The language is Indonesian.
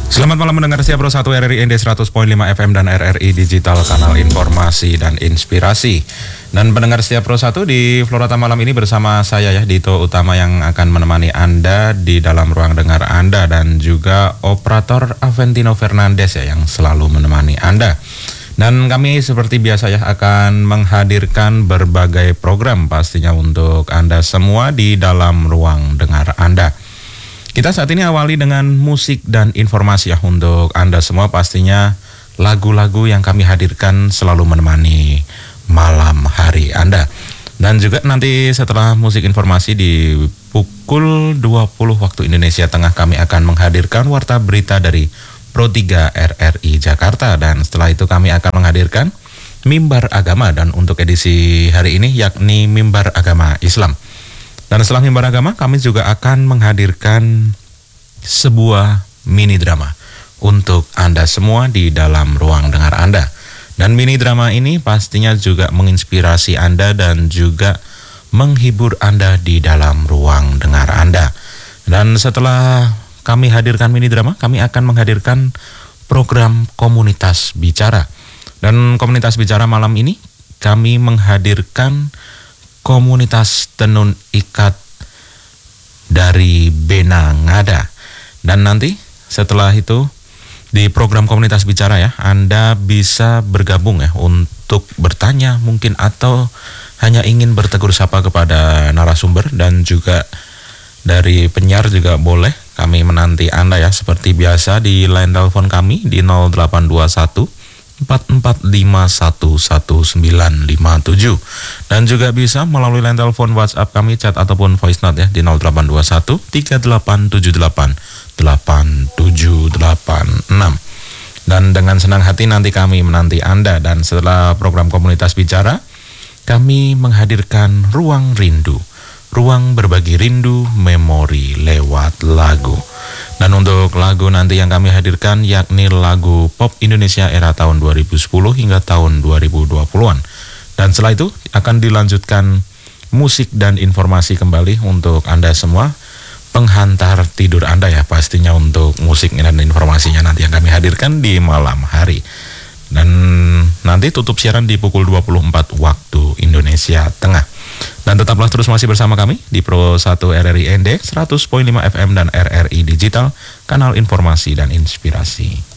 Selamat malam mendengar setia Pro 1 RRI ND 100.5 FM dan RRI Digital, kanal informasi dan inspirasi. Dan pendengar setia Pro 1 di Florata malam ini bersama saya Dito Utama yang akan menemani Anda di dalam ruang dengar Anda, dan juga operator Aventino Fernandes yang selalu menemani Anda. Dan kami seperti biasa akan menghadirkan berbagai program pastinya untuk Anda semua di dalam ruang dengar Anda. Kita saat ini awali dengan musik dan informasi untuk Anda semua, pastinya lagu-lagu yang kami hadirkan selalu menemani malam hari Anda. Dan juga nanti setelah musik informasi di pukul 20 waktu Indonesia Tengah kami akan menghadirkan warta berita dari Pro 3 RRI Jakarta, dan setelah itu kami akan menghadirkan Mimbar Agama, dan untuk edisi hari ini yakni Mimbar Agama Islam. Dan setelah Mimbar Agama, kami juga akan menghadirkan sebuah mini drama untuk Anda semua di dalam ruang dengar Anda. Dan mini drama ini pastinya juga menginspirasi Anda dan juga menghibur Anda di dalam ruang dengar Anda. Dan setelah kami hadirkan mini drama, kami akan menghadirkan program Komunitas Bicara. Dan Komunitas Bicara malam ini kami menghadirkan Komunitas Tenun Ikat dari Bena Ngada. Dan nanti setelah itu di program Komunitas Bicara Anda bisa bergabung untuk bertanya mungkin, atau hanya ingin bertegur sapa kepada narasumber, dan juga dari penyiar juga boleh. Kami menanti Anda seperti biasa di line telepon kami di 0821 4451957, dan juga bisa melalui line telepon WhatsApp kami, chat ataupun voice note di 0821 3878 8786. Dan dengan senang hati nanti kami menanti Anda. Dan setelah program Komunitas Bicara, kami menghadirkan Ruang Rindu, ruang berbagi rindu memori lewat lagu. Dan untuk lagu nanti yang kami hadirkan yakni lagu pop Indonesia era tahun 2010 hingga tahun 2020-an. Dan setelah itu akan dilanjutkan musik dan informasi kembali untuk Anda semua, penghantar tidur Anda pastinya untuk musik dan informasinya nanti yang kami hadirkan di malam hari. Dan nanti tutup siaran di pukul 24 waktu Indonesia Tengah. Dan tetaplah terus masih bersama kami di Pro 1 RRI ND 100.5 FM dan RRI Digital, kanal informasi dan inspirasi.